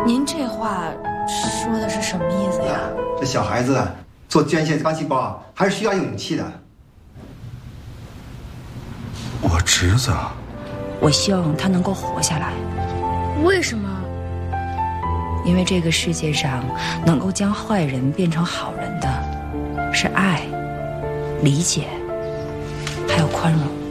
您这话说的是什么意思呀？ 这小孩子做捐献肝细胞啊，还是需要有勇气的。 我侄子， 我希望他能够活下来。 为什么？ 因为这个世界上能够将坏人变成好人的，是爱、理解，还有宽容。